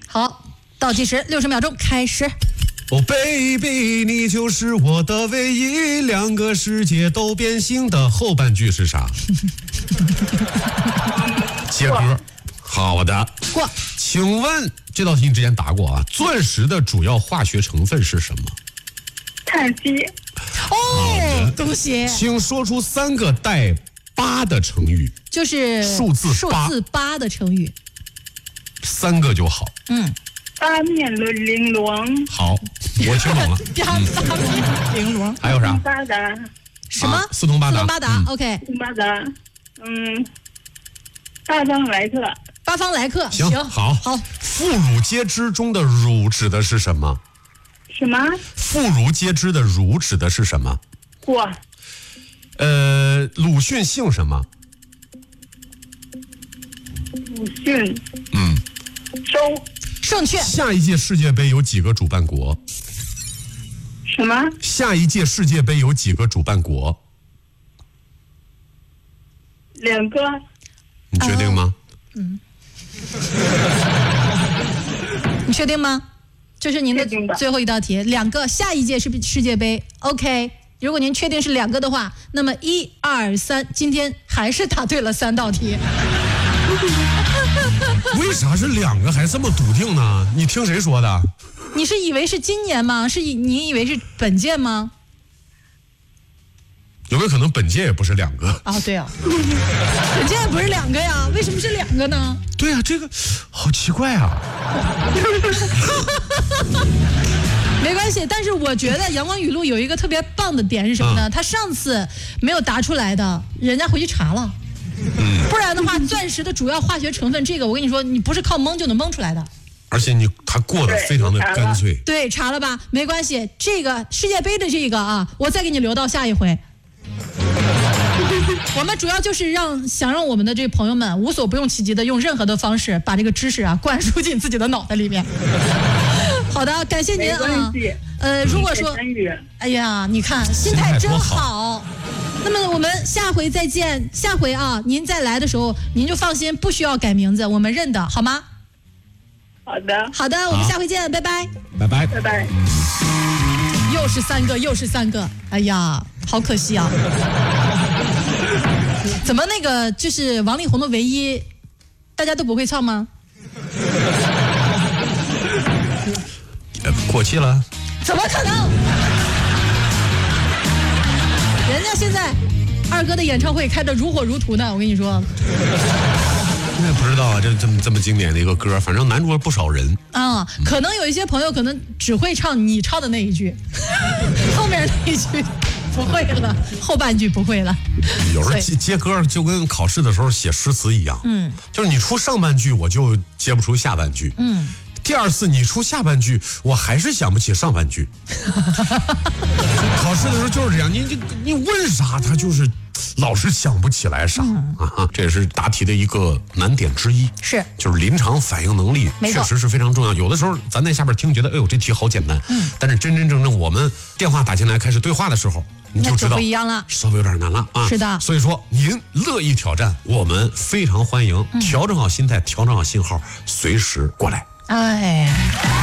好，倒计时60秒钟，开始。 哦 baby， 你就是我的唯一，两个世界都变形的后半句是啥？接歌。好的， 过。 请问这道题你之前答过啊？钻石的主要化学成分是什么？ 碳基。 哦，恭喜！ 请说出3个带8的成语， 就是数字 8的成语 ，3个就好。 八面玲珑。 好，我听懂了。 八面玲珑。 还有啥？ 八达。 什么？ 四通八达。 OK。 八达。八方来客。 八方来客。 行，好。妇孺皆知中的孺指的是什么？ 什么？ 妇孺皆知的孺指的是什么？ 火。 鲁迅姓什么？ 鲁迅。周。 正确。 下一届世界杯有几个主办国？ 什么？ 下一届世界杯有几个主办国 ？2个。 你确定吗？ 你确定吗？这是您的最后一道题，2个。下一届是世界杯 ，OK。如果您确定是2个的话，那么1、2、3，今天还是答对了3道题。 为啥是2个还这么笃定呢？你听谁说的？ 你是以为是今年吗？你以为是本届吗？ 有没有可能本届也不是2个？ 啊，对啊，本届也不是2个呀，为什么是2个呢？ 对啊，这个好奇怪啊。 没关系，但是我觉得阳光语录有一个特别棒的点是什么呢？他上次没有答出来的，人家回去查了。不然的话，钻石的主要化学成分，这个我跟你说，你不是靠蒙就能蒙出来的。 而且他过得非常的干脆。 对，查了吧？没关系，这个世界杯的这个啊，我再给你留到下一回。我们主要就是想让我们的这朋友们无所不用其极的用任何的方式把这个知识啊灌输进自己的脑袋里面。好的，感谢您啊。如果说，哎呀，你看心态真好。那么我们下回再见，下回啊，您再来的时候，您就放心，不需要改名字，我们认的，好吗？ 好的， 我们下回见，拜拜。 拜拜。 又是3个，哎呀，好可惜啊！怎么那个就是王力宏的唯一，大家都不会唱吗？ 过气了？ 怎么可能？人家现在二哥的演唱会开得如火如荼呢，我跟你说。 我也不知道啊，这么经典的一个歌，反正难住了不少人啊。可能有一些朋友可能只会唱你唱的那一句，后面那一句不会了，后半句不会了。 有时候接歌就跟考试的时候写诗词一样，就是你出上半句我就接不出下半句，第二次你出下半句我还是想不起上半句。考试的时候就是这样，你问啥他就是老是想不起来啥啊，这也是答题的一个难点之一。 是， 就是临场反应能力确实是非常重要。有的时候咱在下边听觉得哎呦这题好简单，但是真正我们电话打进来开始对话的时候，你就知道不一样了， 稍微有点难了啊。 是的， 所以说您乐意挑战，我们非常欢迎，调整好心态，调整好信号，随时过来。 哎。